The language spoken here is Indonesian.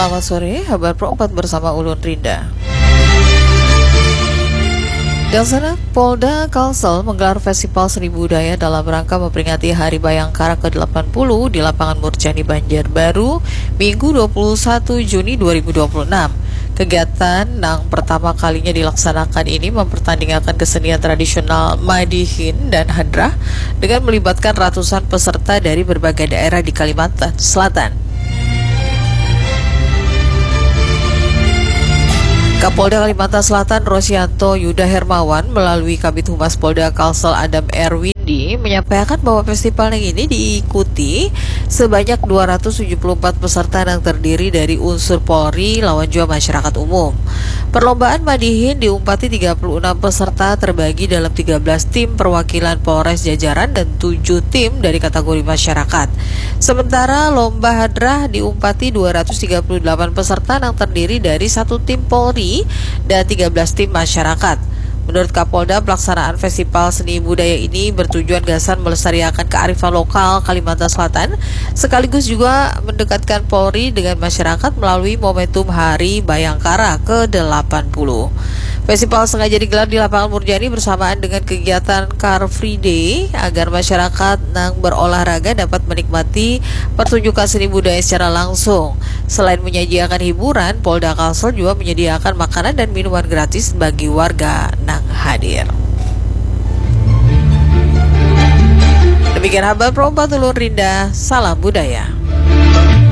Selamat sore, kabar Pro 4 bersama Ulun Rinda. Dalsana Polda Kalsel menggelar festival seni budaya dalam rangka memperingati Hari Bayangkara ke-80 di lapangan Murjani Banjarbaru, Minggu 21 Juni 2026. Kegiatan yang pertama kalinya dilaksanakan ini mempertandingkan kesenian tradisional Madihin dan Hadrah dengan melibatkan ratusan peserta dari berbagai daerah di Kalimantan Selatan. Kapolda Kalimantan Selatan Rosyanto Yuda Hermawan melalui Kabid Humas Polda Kalsel Adam Erwindi menyampaikan bahwa festival yang ini diikuti sebanyak 274 peserta yang terdiri dari unsur Polri lawan juga masyarakat umum. Perlombaan Madihin diumpati 36 peserta terbagi dalam 13 tim perwakilan Polres Jajaran dan 7 tim dari kategori masyarakat. Sementara lomba Hadrah diumpati 238 peserta yang terdiri dari 1 tim Polri dan 13 tim masyarakat. Menurut Kapolda, pelaksanaan festival seni budaya ini bertujuan gasan melestarikan kearifan lokal Kalimantan Selatan, sekaligus juga mendekatkan Polri dengan masyarakat melalui momentum Hari Bayangkara ke-80. Festival sengaja digelar di lapangan Murjani bersamaan dengan kegiatan Car Free Day agar masyarakat yang berolahraga dapat menikmati pertunjukan seni budaya secara langsung. Selain menyajikan hiburan, Polda Kalsel juga menyediakan makanan dan minuman gratis bagi warga yang hadir. Demikian kabar Pro 4 Ulun Rinda, salam budaya.